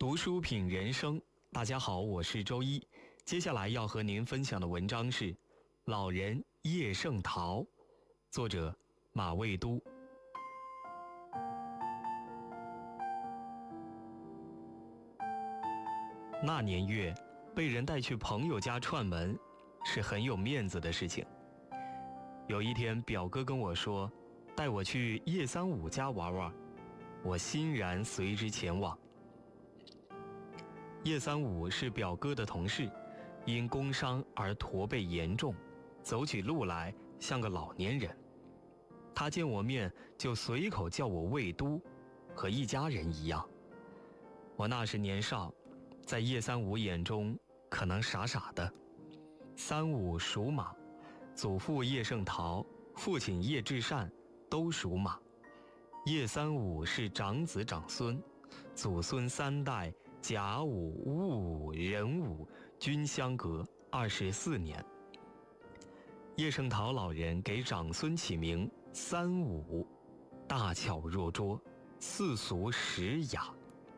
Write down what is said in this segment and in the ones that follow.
读书品人生，大家好，我是周一。接下来要和您分享的文章是《老人叶圣陶》，作者马未都。那年月，被人带去朋友家串门，是很有面子的事情。有一天，表哥跟我说，带我去叶三五家玩玩，我欣然随之前往。叶三五是表哥的同事，因工伤而驼背严重，走起路来像个老年人。他见我面就随口叫我魏都，和一家人一样。我那时年少，在叶三五眼中可能傻傻的。三五属马，祖父叶圣陶，父亲叶至善都属马。叶三五是长子长孙，祖孙三代甲午、戊午、壬午均相隔24年。叶圣陶老人给长孙起名三五，大巧若拙，四俗实雅。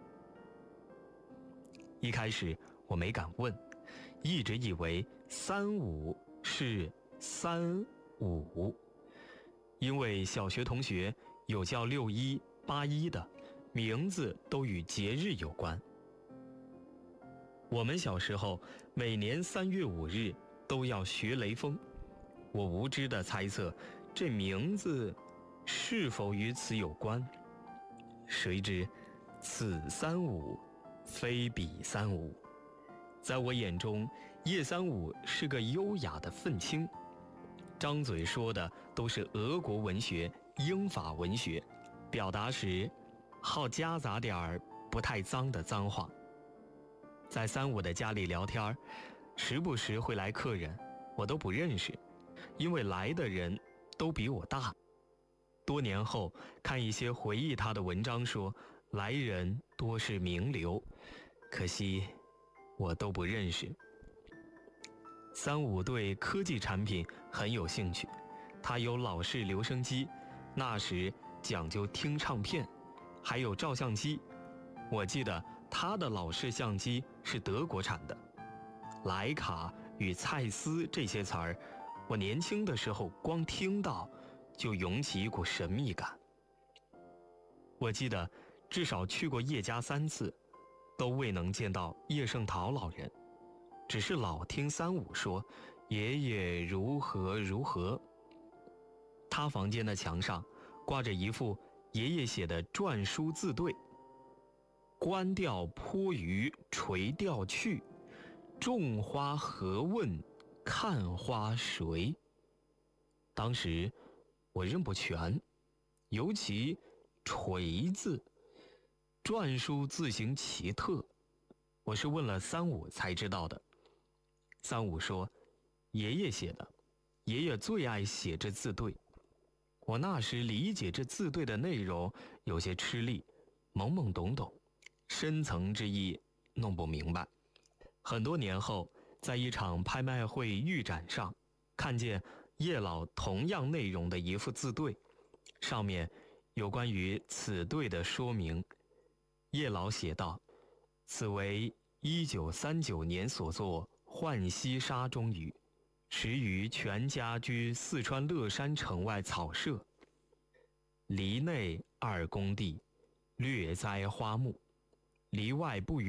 一开始我没敢问，一直以为三五是三五，因为小学同学有叫6·1、8·1的，名字都与节日有关。我们小时候每年3月5日都要学雷锋，我无知地猜测这名字是否与此有关，谁知此三五非彼三五。在我眼中，叶三五是个优雅的愤青，张嘴说的都是俄国文学、英法文学，表达时好夹杂点儿不太脏的脏话。在三五的家里聊天，时不时会来客人，我都不认识，因为来的人都比我大。多年后看一些回忆他的文章说，来人多是名流，可惜我都不认识。三五对科技产品很有兴趣，他有老式留声机，那时讲究听唱片，还有照相机。我记得他的老式相机是德国产的。徕卡与蔡司这些词儿，我年轻的时候光听到就涌起一股神秘感。我记得至少去过叶家3次，都未能见到叶圣陶老人，只是老听三五说爷爷如何如何。他房间的墙上挂着一副爷爷写的篆书字对：观钓颇鱼垂钓去，种花何问看花谁。当时我认不全，尤其垂字，篆书字形奇特，我是问了三五才知道的。三五说爷爷写的，爷爷最爱写这字对。我那时理解这字对的内容有些吃力，懵懵懂懂，深层之意弄不明白。很多年后，在一场拍卖会预展上，看见叶老同样内容的一副字对，上面有关于此对的说明。叶老写道：此为1939年所作浣溪沙中语，时于全家居四川乐山城外草舍，篱内2公地，略栽花木，篱外不远